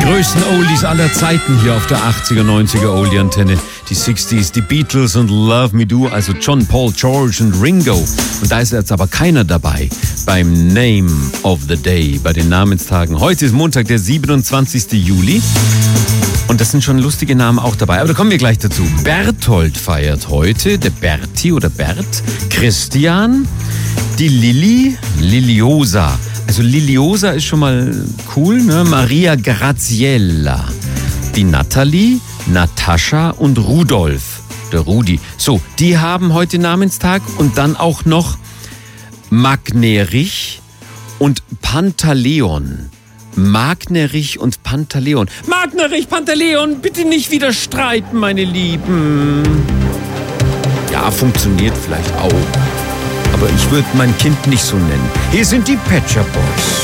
größten Oldies aller Zeiten hier auf der 80er, 90er Oldie-Antenne. Die 60s, die Beatles und Love Me Do, also John, Paul, George und Ringo. Und da ist jetzt aber keiner dabei beim Name of the Day, bei den Namenstagen. Heute ist Montag, der 27. Juli. Und das sind schon lustige Namen auch dabei. Aber da kommen wir gleich dazu. Berthold feiert heute, der Berti oder Bert. Christian, die Lilli, Liliosa. Also Liliosa ist schon mal cool, ne? Maria Graziella, die Natalie, Natascha und Rudolf, der Rudi. So, die haben heute Namenstag und dann auch noch Magnerich und Pantaleon. Magnerich und Pantaleon. Magnerich, Pantaleon, bitte nicht wieder streiten, meine Lieben. Ja, funktioniert vielleicht auch. Aber ich würde mein Kind nicht so nennen. Hier sind die Pet Shop Boys.